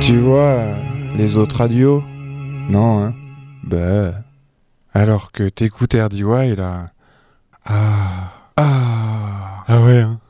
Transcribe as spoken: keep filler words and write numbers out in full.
Tu vois, les autres radios? Non, hein? Bah. Alors que t'écoutes R D Y, là. Ah. Ah. Ah ouais, hein?